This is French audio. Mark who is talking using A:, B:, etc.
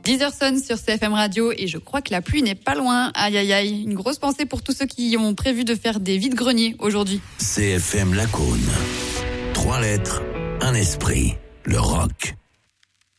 A: 10h sonne sur CFM Radio et je crois que la pluie n'est pas loin. Aïe aïe aïe, une grosse pensée pour tous ceux qui ont prévu de faire des vides-greniers aujourd'hui.
B: CFM Lacaune. 3 lettres, un esprit, le rock.